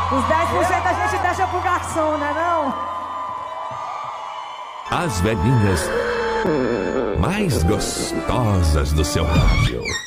Os 10% a gente deixa pro garçom, né não? As velhinhas mais gostosas do seu rádio.